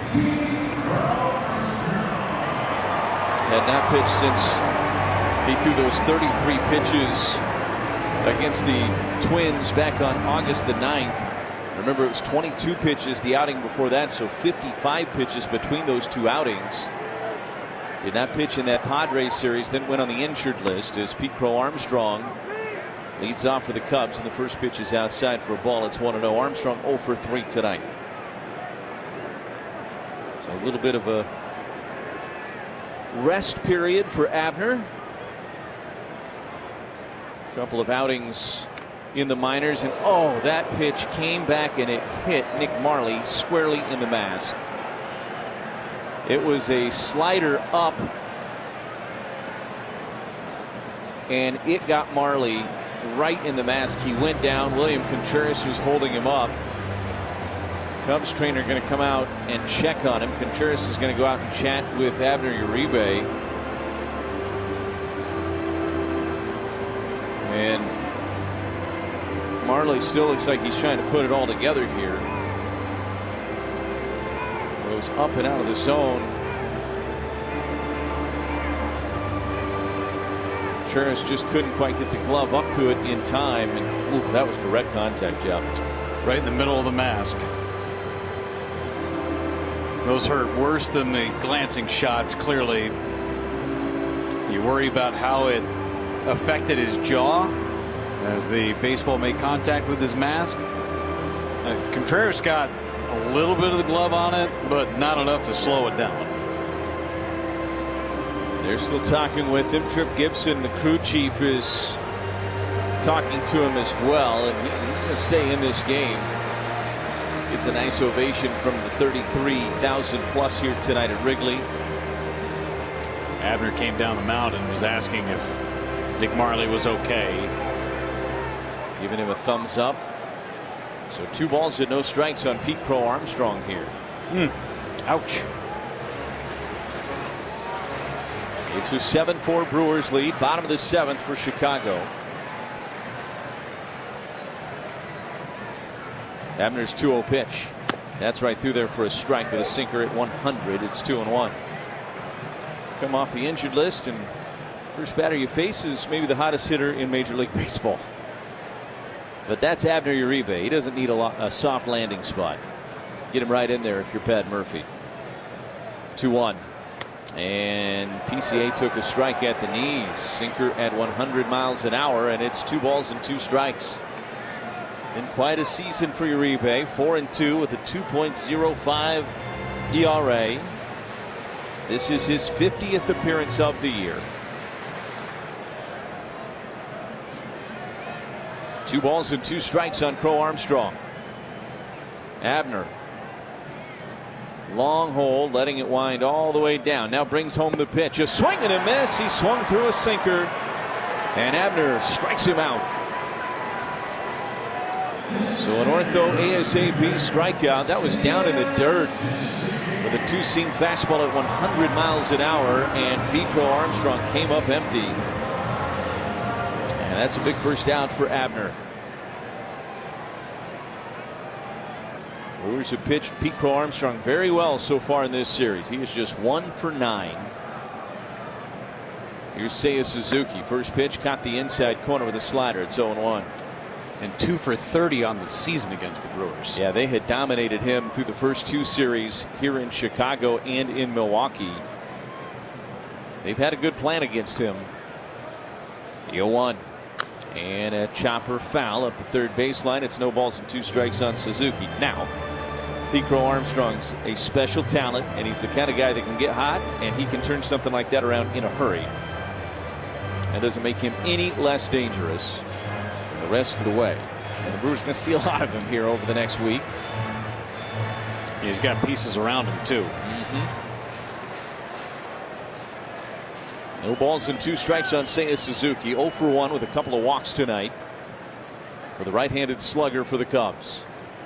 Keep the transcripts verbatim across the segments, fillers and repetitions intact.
Had not pitched since he threw those thirty-three pitches against the Twins back on August the ninth. Remember, it was twenty-two pitches the outing before that, so fifty-five pitches between those two outings. Did not pitch in that Padres series, then went on the injured list as Pete Crow Armstrong leads off for the Cubs, and the first pitch is outside for a ball. It's one and oh. Armstrong oh for three tonight. So a little bit of a rest period for Abner. A couple of outings in the minors, and oh, that pitch came back and it hit Nick Marley squarely in the mask. It was a slider up, and it got Marley right in the mask. He went down. William Contreras was holding him up. Cubs trainer going to come out and check on him. Contreras is going to go out and chat with Abner Uribe. And Marley still looks like he's trying to put it all together here. Goes up and out of the zone. Contreras just couldn't quite get the glove up to it in time, and ooh, that was direct contact, Jeff. Right in the middle of the mask. Those hurt worse than the glancing shots, clearly. You worry about how it affected his jaw as the baseball made contact with his mask. Uh, Contreras got a little bit of the glove on it, but not enough to slow it down. They're still talking with him. Trip Gibson, the crew chief, is talking to him as well, and he's going to stay in this game. It's a nice ovation from the thirty-three thousand plus here tonight at Wrigley. Abner came down the mound and was asking if Nick Marley was okay. Giving him a thumbs up. So two balls and no strikes on Pete Crow Armstrong here. Mm. Ouch. It's a seven four Brewers lead, bottom of the seventh for Chicago. Abner's two oh pitch. That's right through there for a strike with a sinker at one hundred. It's two and one. Come off the injured list, and first batter you face is maybe the hottest hitter in Major League Baseball. But that's Abner Uribe. He doesn't need a, lot, a soft landing spot. Get him right in there if you're Pat Murphy. two one. And P C A took a strike at the knees. Sinker at one hundred miles an hour, and it's two balls and two strikes. Been quite a season for Uribe. four and two with a two point oh five E R A. This is his fiftieth appearance of the year. Two balls and two strikes on Crow Armstrong. Abner. Long hold, letting it wind all the way down. Now brings home the pitch. A swing and a miss. He swung through a sinker, and Abner strikes him out. So an ortho ASAP strikeout. That was down in the dirt with a two-seam fastball at one hundred miles an hour, and Pete Crow Armstrong came up empty. And that's a big first out for Abner. Brewers have pitched Pete Crow Armstrong very well so far in this series. He is just one for nine. Here's Seiya Suzuki. First pitch caught the inside corner with a slider. It's oh and one. And two for thirty on the season against the Brewers. Yeah, they had dominated him through the first two series here in Chicago and in Milwaukee. They've had a good plan against him. The oh one. And a chopper foul up the third baseline. It's no balls and two strikes on Suzuki. Now, Pete Crow Armstrong's a special talent, and he's the kind of guy that can get hot, and he can turn something like that around in a hurry. That doesn't make him any less dangerous the rest of the way. And the Brewers are going to see a lot of him here over the next week. He's got pieces around him, too. Mm-hmm. No balls and two strikes on Seiya Suzuki. oh for one with a couple of walks tonight for the right-handed slugger for the Cubs.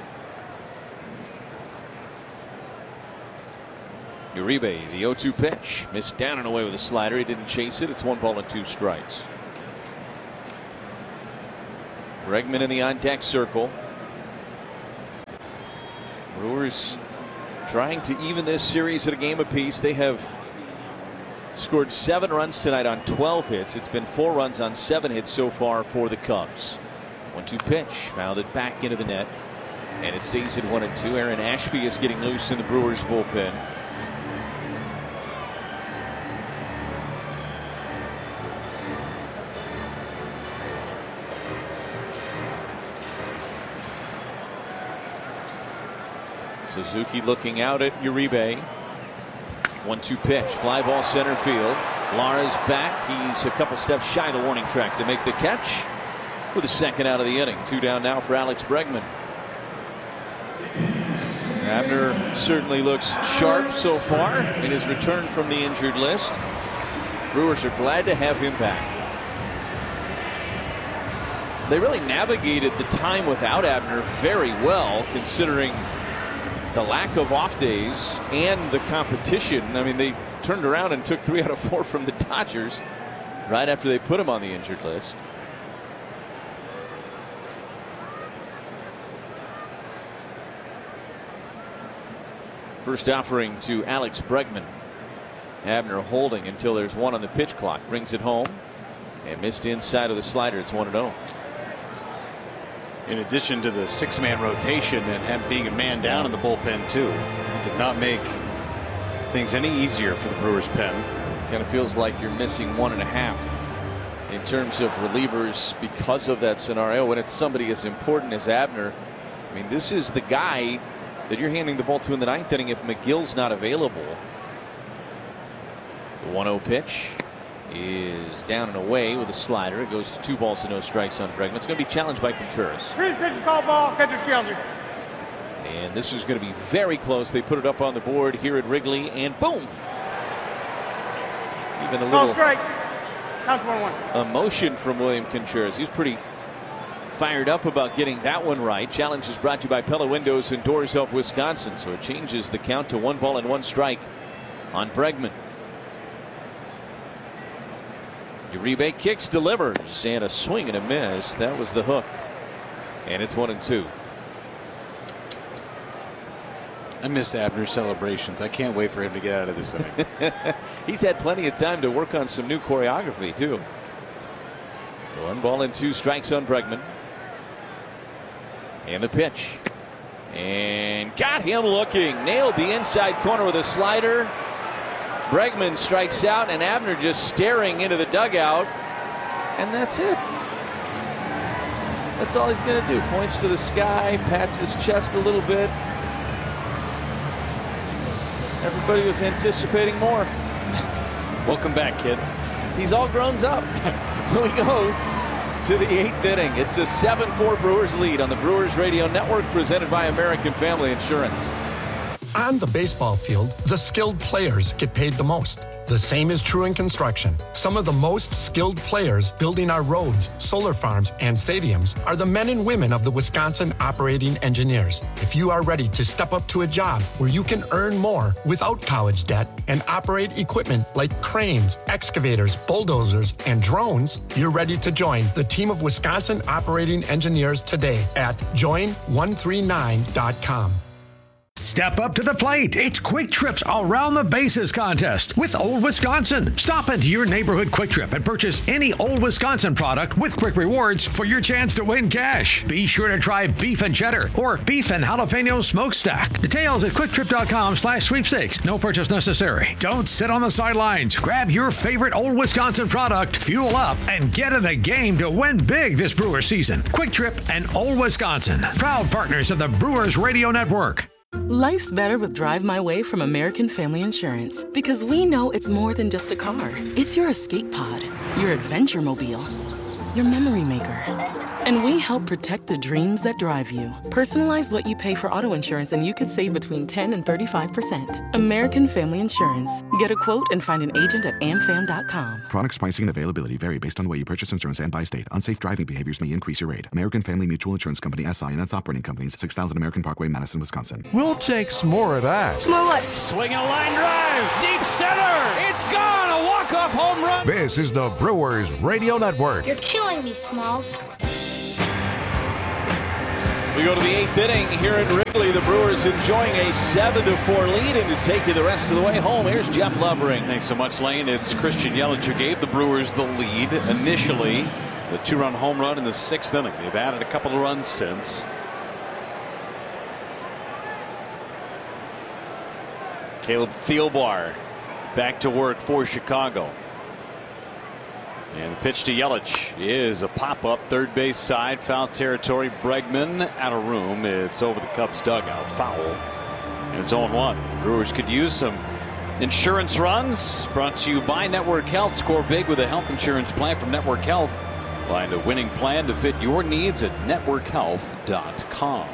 Uribe, the oh two pitch, missed down and away with a slider. He didn't chase it. It's one ball and two strikes. Bregman in the on-deck circle. Brewers trying to even this series at a game apiece. They have scored seven runs tonight on twelve hits. It's been four runs on seven hits so far for the Cubs. one two pitch, fouled back into the net, and it stays at one and two. Aaron Ashby is getting loose in the Brewers bullpen. Suzuki looking out at Uribe. one two pitch, fly ball center field. Lara's back. He's a couple steps shy of the warning track to make the catch for the second out of the inning. Two down now for Alex Bregman. Abner certainly looks sharp so far in his return from the injured list. Brewers are glad to have him back. They really navigated the time without Abner very well, considering the lack of off days and the competition. I mean, they turned around and took three out of four from the Dodgers right after they put him on the injured list. First offering to Alex Bregman. Abner holding until there's one on the pitch clock. Brings it home and missed inside of the slider. It's one and oh. In addition to the six-man rotation and him being a man down in the bullpen too, it did not make things any easier for the Brewers pen. Kind of feels like you're missing one and a half in terms of relievers because of that scenario. When it's somebody as important as Abner, I mean, this is the guy that you're handing the ball to in the ninth inning if McGill's not available. The one oh pitch is down and away with a slider. It goes to two balls to no strikes on Bregman. It's going to be challenged by Contreras. Three pitches call ball, catcher challenger. And this is going to be very close. They put it up on the board here at Wrigley, and boom! Even a Call little strike. Counts one one. emotion from William Contreras. He's pretty fired up about getting that one right. Challenge is brought to you by Pella Windows and Doors of Wisconsin. So it changes the count to one ball and one strike on Bregman. Uribe kicks, delivers, and a swing and a miss. That was the hook. And it's one and two. I missed Abner's celebrations. I can't wait for him to get out of this inning. He's had plenty of time to work on some new choreography, too. One ball and two strikes on Bregman. And the pitch. And got him looking. Nailed the inside corner with a slider. Bregman strikes out, and Abner just staring into the dugout. And that's it. That's all he's going to do. Points to the sky, pats his chest a little bit. Everybody was anticipating more. Welcome back, kid. He's all grown up. We go to the eighth inning. It's a seven four Brewers lead on the Brewers Radio Network, presented by American Family Insurance. On the baseball field, the skilled players get paid the most. The same is true in construction. Some of the most skilled players building our roads, solar farms, and stadiums are the men and women of the Wisconsin Operating Engineers. If you are ready to step up to a job where you can earn more without college debt and operate equipment like cranes, excavators, bulldozers, and drones, you're ready to join the team of Wisconsin Operating Engineers today at join one three nine dot com. Step up to the plate. It's Quick Trip's Around the Bases contest with Old Wisconsin. Stop into your neighborhood Quick Trip and purchase any Old Wisconsin product with Quick Rewards for your chance to win cash. Be sure to try beef and cheddar or beef and jalapeno smokestack. Details at quicktrip.com slash sweepstakes. No purchase necessary. Don't sit on the sidelines. Grab your favorite Old Wisconsin product, fuel up, and get in the game to win big this Brewers season. Quick Trip and Old Wisconsin, proud partners of the Brewers Radio Network. Life's better with Drive My Way from American Family Insurance, because we know it's more than just a car. It's your escape pod, your adventure mobile, your memory maker. And we help protect the dreams that drive you. Personalize what you pay for auto insurance and you could save between ten and thirty-five percent. American Family Insurance. Get a quote and find an agent at am fam dot com. Products, pricing, and availability vary based on the way you purchase insurance and by state. Unsafe driving behaviors may increase your rate. American Family Mutual Insurance Company, S I and its operating companies, six thousand American Parkway, Madison, Wisconsin. We'll take some more of that. Small what? Swing a line drive, deep center. It's gone. A walk-off home run. This is the Brewers Radio Network. You're killing me, Smalls. We go to the eighth inning here at Wrigley. The Brewers enjoying a seven to four lead, and to take you the rest of the way home, here's Jeff Lovering. Thanks so much, Lane. It's Christian Yelich who gave the Brewers the lead initially. The two-run home run in the sixth inning. They've added a couple of runs since. Caleb Thielbar back to work for Chicago. And the pitch to Yelich is a pop-up third base side, foul territory. Bregman out of room. It's over the Cubs dugout, foul, and it's oh one. Brewers could use some insurance runs. Brought to you by Network Health. Score big with a health insurance plan from Network Health. Find a winning plan to fit your needs at network health dot com.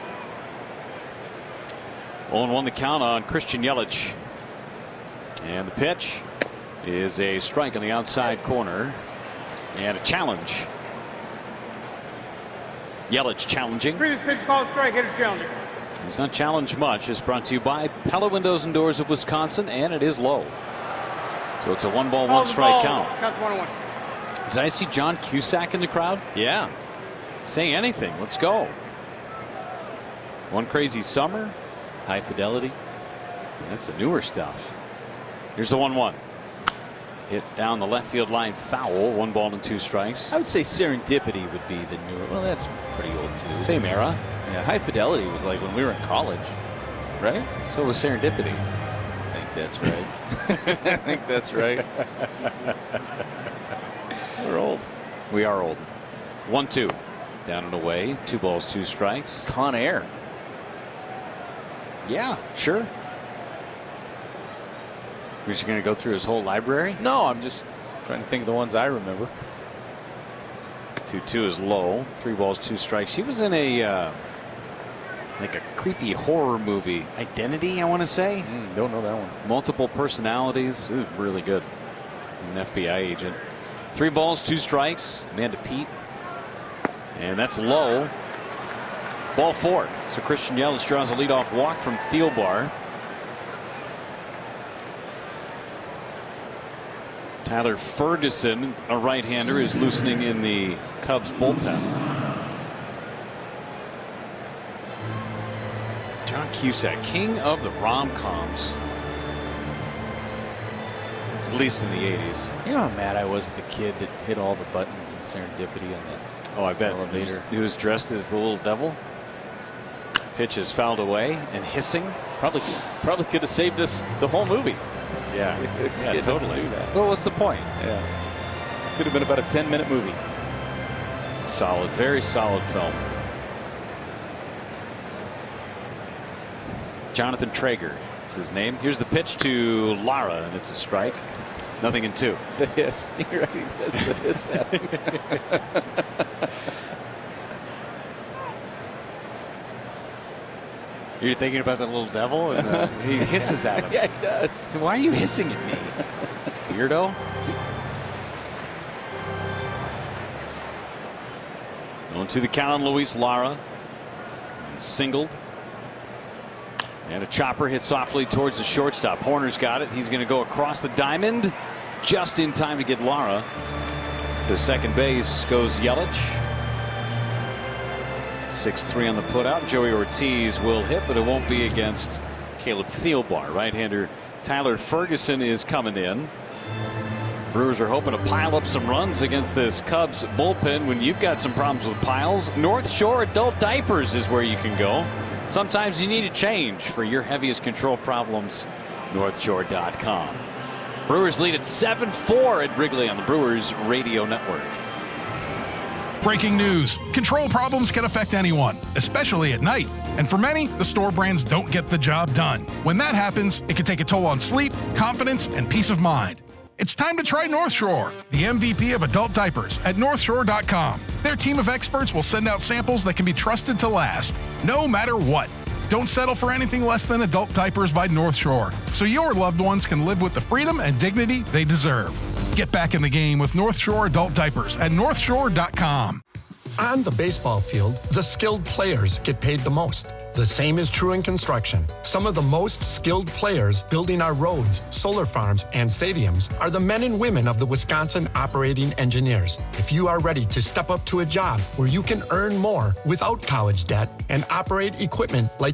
oh one the count on Christian Yelich, and the pitch is a strike on the outside corner and a challenge. Yelich challenging. Previous pitch called strike. Hitter's challenging. He's not challenged much. It's brought to you by Pella Windows and Doors of Wisconsin, and it is low. So it's a one ball, one strike count. Count one one. Did I see John Cusack in the crowd? Yeah. Saying anything. Let's go. One Crazy Summer. High Fidelity. That's the newer stuff. Here's the one one. Hit down the left field line, foul. One ball and two strikes. I would say Serendipity would be the newer. Well, that's pretty old too. Same era. Yeah, High Fidelity was like when we were in college, right? So was Serendipity. I think that's right. I think that's right. We're old. We are old. One two. Down and away. Two balls, two strikes. Con Air. Yeah, sure. You're just going to go through his whole library? No, I'm just trying to think of the ones I remember. two two is low. Three balls, two strikes. He was in a uh, like a creepy horror movie, Identity, I want to say. Mm, don't know that one. Multiple personalities. It was really good. He's an F B I agent. Three balls, two strikes. Amanda Pete. And that's low. Ball four. So Christian Yelich draws a leadoff walk from Thielbar. Tyler Ferguson, a right-hander, is loosening in the Cubs bullpen. John Cusack, king of the rom-coms. At least in the eighties. You know how mad I was at the kid that hit all the buttons in Serendipity on the Oh, I bet. elevator. He was, he was dressed as the little devil. Pitch is fouled away and hissing. Probably, probably could have saved us the whole movie. Yeah, yeah, It doesn't totally. do that. Well, what's the point? Yeah, could have been about a ten minute movie. Solid, very solid film. Jonathan Traeger is his name. Here's the pitch to Lara, and it's a strike. Nothing in two. Yes, you're right. Yes, You're thinking about the little devil, and uh, he hisses at him. Yeah, he does. Why are you hissing at me, weirdo? Going to the count on Luis Lara. Singled. And a chopper hit softly towards the shortstop. Horner's got it. He's going to go across the diamond just in time to get Lara. To second base goes Yelich. six three on the putout. Joey Ortiz will hit, but it won't be against Caleb Thielbar. Right-hander Tyler Ferguson is coming in. Brewers are hoping to pile up some runs against this Cubs bullpen. When you've got some problems with piles, North Shore Adult Diapers is where you can go. Sometimes you need a change for your heaviest control problems. North Shore dot com. Brewers lead at seven four at Wrigley on the Brewers Radio Network. Breaking news. Control problems can affect anyone, especially at night. And for many, the store brands don't get the job done. When that happens, it can take a toll on sleep, confidence, and peace of mind. It's time to try North Shore, the M V P of adult diapers at North Shore dot com. Their team of experts will send out samples that can be trusted to last, no matter what. Don't settle for anything less than adult diapers by North Shore, so your loved ones can live with the freedom and dignity they deserve. Get back in the game with North Shore Adult Diapers at North Shore dot com. On the baseball field, the skilled players get paid the most. The same is true in construction. Some of the most skilled players building our roads, solar farms, and stadiums are the men and women of the Wisconsin Operating Engineers. If you are ready to step up to a job where you can earn more without college debt and operate equipment like